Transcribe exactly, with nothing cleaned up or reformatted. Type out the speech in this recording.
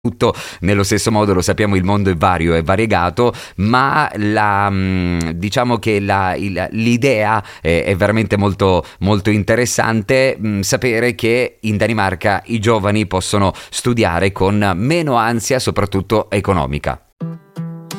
tutto nello stesso modo. Lo sappiamo, il mondo è vario, è variegato, ma la, mh, diciamo che la, il, l'idea è, è veramente molto, molto interessante, mh, sapere che in Danimarca i giovani possono studiare con meno ansia, soprattutto economica.